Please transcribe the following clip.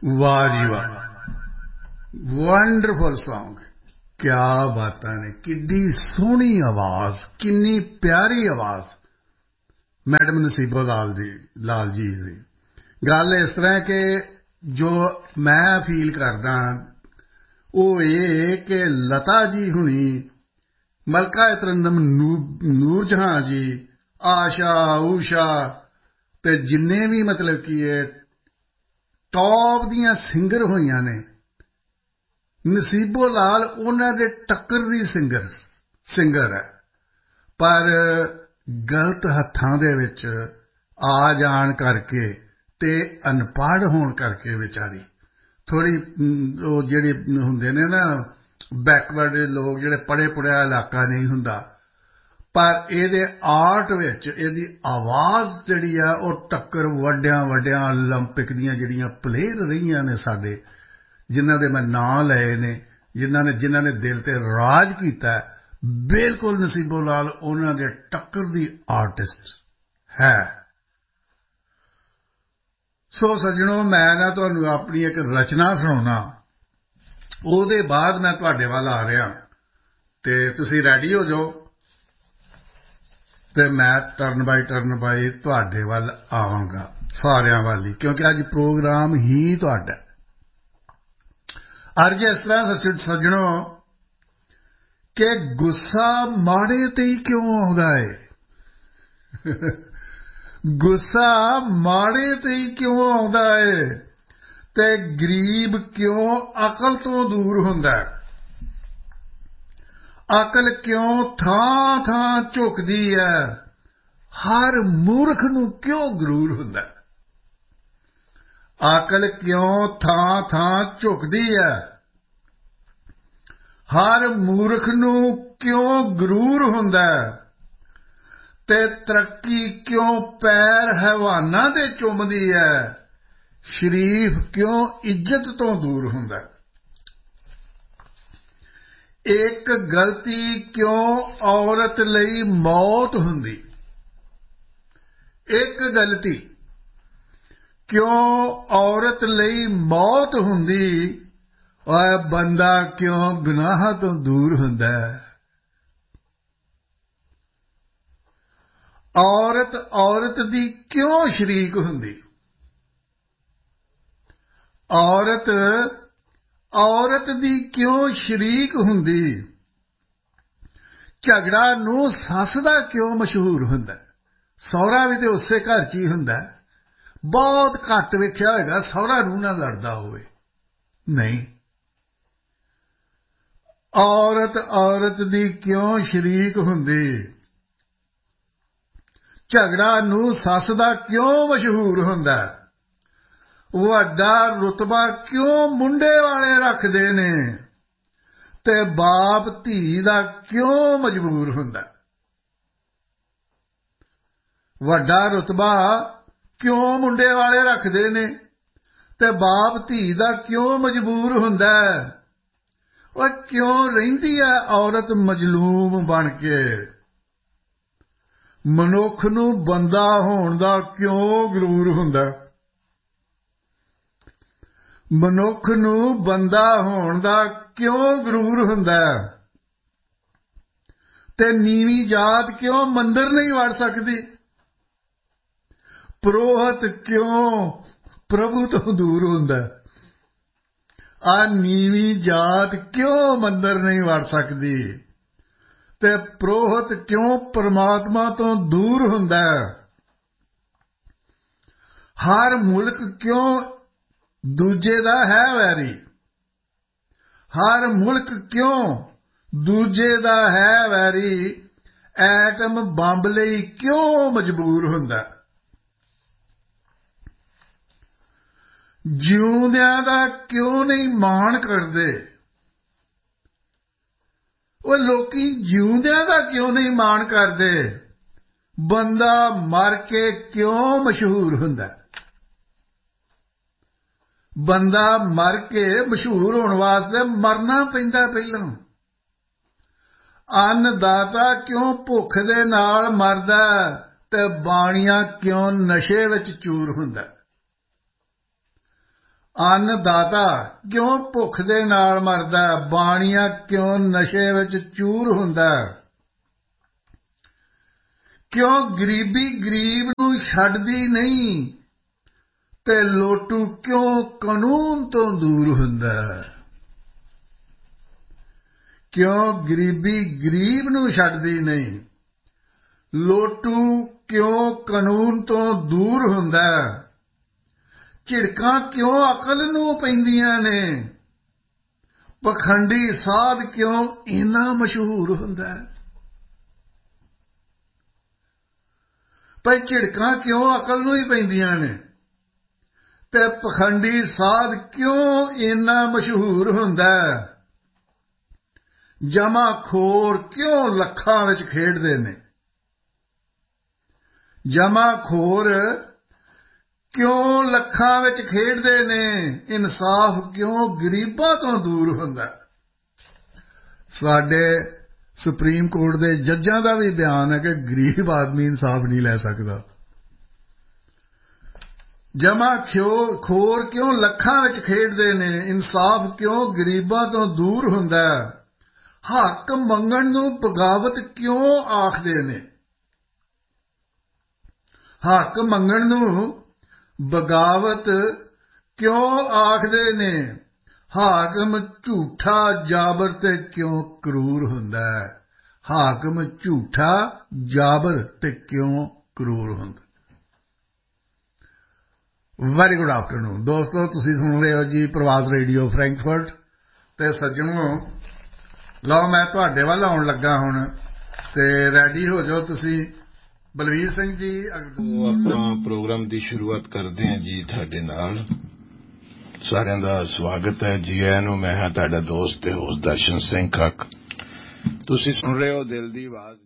वाह जी वाह, wonderful song. क्या बातां ने, किड्डी सोहनी आवाज, किन्नी प्यारी आवाज मैडम नसीबो लाल जी ਦੀ। ਗੱਲ ਇਸ ਤਰ੍ਹਾਂ ਕਿ ਜੋ ਮੈਂ ਫੀਲ ਕਰਦਾ ਉਹ ਇਹ ਕਿ ਲਤਾ ਜੀ ਹੁਣੀ, ਮਲਕਾ ਤਰੰਨਮ, ਨੂਰ ਜਹਾਂ ਜੀ, ਆਸ਼ਾ ਊਸ਼ਾ ਤੇ ਜਿੰਨੇ ਵੀ ਮਤਲਬ ਕੀ ਇਹ ਟੌਪ ਦੀਆਂ ਸਿੰਗਰ ਹੋਈਆਂ ਨੇ, ਨਸੀਬੋ ਲਾਲ ਉਹਨਾਂ ਦੇ ਟੱਕਰ ਦੀ ਸਿੰਗਰ ਹੈ। ਪਰ ਗਲਤ ਹੱਥਾਂ ਦੇ ਵਿੱਚ ਆ ਜਾਣ ਕਰਕੇ ਤੇ ਅਨਪੜ੍ਹ ਹੋਣ ਕਰਕੇ ਵਿਚਾਰੀ ਥੋੜ੍ਹੀ ਉਹ ਜਿਹੜੇ ਹੁੰਦੇ ਨੇ ਨਾ ਬੈਕਵਰਡ ਲੋਕ, ਜਿਹੜੇ ਪੜ੍ਹੇ ਪੁੜ੍ਹਿਆ ਇਲਾਕਾ ਨਹੀਂ ਹੁੰਦਾ, ਪਰ ਇਹਦੇ ਆਰਟ ਵਿੱਚ ਇਹਦੀ ਆਵਾਜ਼ ਜਿਹੜੀ ਆ ਉਹ ਟੱਕਰ ਵੱਡਿਆਂ ਓਲੰਪਿਕ ਦੀਆਂ ਜਿਹੜੀਆਂ ਪਲੇਅਰ ਰਹੀਆਂ ਨੇ ਸਾਡੇ, ਜਿਨ੍ਹਾਂ ਦੇ ਮੈਂ ਨਾਂ ਲਏ ਨੇ, ਜਿਨ੍ਹਾਂ ਨੇ ਦਿਲ ਤੇ ਰਾਜ ਕੀਤਾ, ਬਿਲਕੁਲ ਨਸੀਬੋ ਲਾਲ ਉਹਨਾਂ ਦੇ ਟੱਕਰ ਦੀ ਆਰਟਿਸਟ ਹੈ। ਸੋ ਸੱਜਣੋ, ਮੈਂ ਨਾ ਤੁਹਾਨੂੰ ਆਪਣੀ ਇੱਕ ਰਚਨਾ ਸੁਣਾਉਣਾ, ਉਹਦੇ ਬਾਅਦ ਮੈਂ ਤੁਹਾਡੇ ਵੱਲ ਆ ਰਿਹਾ ਤੇ ਤੁਸੀਂ ਰੈਡੀ ਹੋ ਜਾਓ ਤੇ ਮੈਂ ਟਰਨ ਬਾਈ ਤੁਹਾਡੇ ਵੱਲ ਆਵਾਂਗਾ, ਸਾਰਿਆਂ ਵੱਲ ਹੀ, ਕਿਉਂਕਿ ਅੱਜ ਪ੍ਰੋਗਰਾਮ ਹੀ ਤੁਹਾਡਾ। ਅੱਜ ਇਸ ਤਰ੍ਹਾਂ ਸੱਜਣੋ ਕਿ ਗੁੱਸਾ ਮਾੜੇ ਤੇ ਹੀ ਕਿਉਂ ਆਉਂਦਾ ਹੈ? ਗੁੱਸਾ ਮਾੜੇ ਤੇ ਹੀ ਕਿਉਂ ਆਉਂਦਾ ਹੈ ਤੇ ਗਰੀਬ ਕਿਉਂ ਅਕਲ ਤੋਂ ਦੂਰ ਹੁੰਦਾ ਹੈ? ਅਕਲ ਕਿਉਂ ਥਾਂ ਝੁਕਦੀ ਹੈ? ਹਰ ਮੂਰਖ ਨੂੰ ਕਿਉਂ ਗਰੂਰ ਹੁੰਦਾ? ਅਕਲ ਕਿਉਂ ਥਾਂ ਝੁਕਦੀ ਹੈ? ਹਰ ਮੂਰਖ ਨੂੰ ਕਿਉਂ ਗਰੂਰ ਹੁੰਦਾ? ਤੇ ਤਰੱਕੀ ਕਿਉਂ ਪੈਰ ਹੈਵਾਨਾਂ ਦੇ ਚੁੰਮਦੀ ਹੈ? ਸ਼ਰੀਫ ਕਿਉਂ ਇੱਜ਼ਤ ਤੋਂ ਦੂਰ ਹੁੰਦਾ? ਇੱਕ ਗਲਤੀ ਕਿਉਂ ਔਰਤ ਲਈ ਮੌਤ ਹੁੰਦੀ? ਇੱਕ ਗਲਤੀ ਕਿਉਂ ਔਰਤ ਲਈ ਮੌਤ ਹੁੰਦੀ? ਓਏ ਬੰਦਾ ਕਿਉਂ ਗੁਨਾਹਾਂ ਤੋਂ ਦੂਰ ਹੁੰਦਾ? ਔਰਤ ਦੀ ਕਿਉਂ ਸ਼ਰੀਕ ਹੁੰਦੀ? ਔਰਤ ਦੀ ਕਿਉਂ ਸ਼ਰੀਕ ਹੁੰਦੀ? ਝਗੜਾ ਨੂੰ ਸੱਸ ਦਾ ਕਿਉਂ ਮਸ਼ਹੂਰ ਹੁੰਦਾ? ਸਹੁਰਾ ਵੀ ਤੇ ਉਸੇ ਘਰ 'ਚ ਹੀ ਹੁੰਦਾ। ਬਹੁਤ ਘੱਟ ਵੇਖਿਆ ਹੋਏਗਾ ਸਹੁਰਾ ਨੂੰ ਨਾਲ ਲੜਦਾ ਹੋਵੇ। ਨਹੀਂ, ਔਰਤ ਦੀ ਕਿਉਂ ਸ਼ਰੀਕ ਹੁੰਦੀ? ਝਗੜਾ ਨੂੰ ਸੱਸ ਦਾ ਕਿਉਂ ਮਸ਼ਹੂਰ ਹੁੰਦਾ? ਵੱਡਾ ਰੁਤਬਾ ਕਿਉਂ ਮੁੰਡੇ ਵਾਲੇ ਰੱਖਦੇ ਨੇ ਤੇ ਬਾਪ ਧੀ ਦਾ ਕਿਉਂ ਮਜਬੂਰ ਹੁੰਦਾ? ਵੱਡਾ ਰੁਤਬਾ ਕਿਉਂ ਮੁੰਡੇ ਵਾਲੇ ਰੱਖਦੇ ਨੇ ਤੇ ਬਾਪ ਧੀ ਦਾ ਕਿਉਂ ਮਜਬੂਰ ਹੁੰਦਾ? ਉਹ ਕਿਉਂ ਰਹਿੰਦੀ ਹੈ ਔਰਤ ਮਜਲੂਮ ਬਣ ਕੇ? ਮਨੁੱਖ ਨੂੰ ਬੰਦਾ ਹੋਣ ਦਾ ਕਿਉਂ ਗਰੂਰ ਹੁੰਦਾ? ਮਨੁੱਖ ਨੂੰ ਬੰਦਾ ਹੋਣ ਦਾ ਕਿਉਂ ਗਰੂਰ ਹੁੰਦਾ? ਤੇ ਨੀਵੀਂ ਜਾਤ ਕਿਉਂ ਮੰਦਰ ਨਹੀਂ ਵੜ ਸਕਦੀ? ਪ੍ਰੋਹਤ ਕਿਉਂ ਪ੍ਰਭੂ ਤੋਂ ਦੂਰ ਹੁੰਦਾ? ਆ ਨੀਵੀਂ ਜਾਤ ਕਿਉਂ ਮੰਦਰ ਨਹੀਂ ਵੜ ਸਕਦੀ ਤੇ ਪ੍ਰੋਹਤ ਕਿਉਂ ਪਰਮਾਤਮਾ ਤੋਂ ਦੂਰ ਹੁੰਦਾ? ਹਰ ਮੁਲਕ ਕਿਉਂ ਦੂਜੇ ਦਾ ਹੈ ਵੈਰੀ? ਹਰ ਮੁਲਕ ਕਿਉਂ ਦੂਜੇ ਦਾ ਹੈ ਵੈਰੀ? ਐਟਮ ਬੰਬ ਲਈ ਕਿਉਂ ਮਜਬੂਰ ਹੁੰਦਾ? ਜਿਉਂਦਿਆਂ ਦਾ ਕਿਉਂ ਨਹੀਂ ਮਾਣ ਕਰਦੇ? ਉਹ ਲੋਕੀ ਜਿਉਂਦਿਆਂ ਦਾ ਕਿਉਂ ਨਹੀਂ ਮਾਣ ਕਰਦੇ? ਬੰਦਾ ਮਰ ਕੇ ਕਿਉਂ ਮਸ਼ਹੂਰ ਹੁੰਦਾ? ਬੰਦਾ ਮਰ ਕੇ ਮਸ਼ਹੂਰ ਹੋਣ ਵਾਸਤੇ ਮਰਨਾ ਪੈਂਦਾ ਪਹਿਲਾਂ। ਅੰਨਦਾਤਾ ਕਿਉਂ ਭੁੱਖ ਦੇ ਨਾਲ ਮਰਦਾ ਤੇ ਬਾਣੀਆ ਕਿਉਂ ਨਸ਼ੇ ਵਿੱਚ ਚੂਰ ਹੁੰਦਾ? ਅੰਨਦਾਤਾ ਕਿਉਂ ਭੁੱਖ ਦੇ ਨਾਲ ਮਰਦਾ, ਬਾਣੀਆ ਕਿਉਂ ਨਸ਼ੇ ਵਿੱਚ ਚੂਰ ਹੁੰਦਾ, ਕਿਉਂ ਗਰੀਬੀ ਗਰੀਬ ਨੂੰ ਛੱਡਦੀ ਨਹੀਂ ਤੇ ਲੋਟੂ ਕਿਉਂ ਕਾਨੂੰਨ ਤੋਂ ਦੂਰ ਹੁੰਦਾ, ਕਿਉਂ ਗਰੀਬੀ ਗਰੀਬ ਨੂੰ ਛੱਡਦੀ ਨਹੀਂ, ਲੋਟੂ ਕਿਉਂ ਕਾਨੂੰਨ ਤੋਂ ਦੂਰ ਹੁੰਦਾ, ਝਿੜਕਾਂ ਕਿਉਂ ਅਕਲ ਨੂੰ ਪੈਂਦੀਆਂ ਨੇ, ਪਖੰਡੀ ਸਾਧ ਕਿਉਂ ਇੰਨਾ ਮਸ਼ਹੂਰ ਹੁੰਦਾ, ਪਰ ਝਿੜਕਾਂ ਕਿਉਂ ਅਕਲ ਨੂੰ ਹੀ ਪੈਂਦੀਆਂ ਨੇ ਤੇ ਪਖੰਡੀ ਸਾਧ ਕਿਉਂ ਇੰਨਾ ਮਸ਼ਹੂਰ ਹੁੰਦਾ, ਜਮਾਖੋਰ ਕਿਉਂ ਲੱਖਾਂ ਵਿੱਚ ਖੇਡਦੇ ਨੇ, ਜਮਾਖੋਰ ਕਿਉਂ ਲੱਖਾਂ ਵਿੱਚ ਖੇਡਦੇ ਨੇ, ਇਨਸਾਫ ਕਿਉਂ ਗਰੀਬਾਂ ਤੋਂ ਦੂਰ ਹੁੰਦਾ। ਸਾਡੇ ਸੁਪਰੀਮ ਕੋਰਟ ਦੇ ਜੱਜਾਂ ਦਾ ਵੀ ਬਿਆਨ ਹੈ ਕਿ ਗਰੀਬ ਆਦਮੀ ਇਨਸਾਫ ਨਹੀਂ ਲੈ ਸਕਦਾ। ਜਮਾਖੋਰ ਕਿਉਂ ਲੱਖਾਂ ਵਿੱਚ ਖੇਡਦੇ ਨੇ, ਇਨਸਾਫ ਕਿਉਂ ਗਰੀਬਾਂ ਤੋਂ ਦੂਰ ਹੁੰਦਾ, ਹੱਕ ਮੰਗਣ ਨੂੰ ਬਗਾਵਤ ਕਿਉਂ ਆਖਦੇ ਨੇ, ਹੱਕ ਮੰਗਣ ਨੂੰ ਬਗਾਵਤ ਕਿਉਂ ਆਖਦੇ ਨੇ, ਹਾਕਮ ਝੂਠਾ ਜਾਬਰ ਤੇ ਕਿਉਂ ਕਰੂਰ ਹੁੰਦਾ, ਹਾਕਮ ਝੂਠਾ ਜਾਬਰ ਤੇ ਕਿਉਂ ਕਰੂਰ ਹੁੰਦਾ। ਵੈਰੀ ਗੁੱਡ ਆਫਟਰਨੂਨ ਦੋਸਤੋ, ਤੁਸੀਂ ਸੁਣ ਰਹੇ ਹੋ ਜੀ ਪ੍ਰਵਾਸ ਰੇਡੀਓ ਫਰੈਂਕਫਰਟ। ਤੇ ਸੱਜਣੋ, ਲਓ ਮੈਂ ਤੁਹਾਡੇ ਵੱਲ ਆਉਣ ਲੱਗਾ ਹੁਣ, ਤੇ ਰੈਡੀ ਹੋ ਜਾਓ ਤੁਸੀਂ। ਬਲਵੀਰ ਸਿੰਘ ਜੀ, ਆਪਾਂ ਪ੍ਰੋਗਰਾਮ ਦੀ ਸ਼ੁਰੂਆਤ ਕਰਦੇ ਹਾਂ ਜੀ। ਤੁਹਾਡੇ ਨਾਲ ਸਾਰਿਆਂ ਦਾ ਸਵਾਗਤ ਹੈ ਜੀ। ਆਇਆਂ ਨੂੰ। ਮੈਂ ਹਾਂ ਤੁਹਾਡਾ ਦੋਸਤ ਤੇ ਹੋਸਟ ਦਰਸ਼ਨ ਸਿੰਘ ਕੱਕ। ਤੁਸੀਂ ਸੁਣ ਰਹੇ ਹੋ ਦਿਲ ਦੀ ਆਵਾਜ਼।